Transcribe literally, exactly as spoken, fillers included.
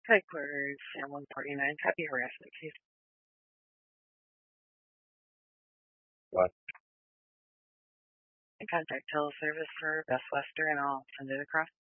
Headquarters, Sam one forty-nine, copy harassment case. What? And contact teleservice for Best Western, and I'll send it across.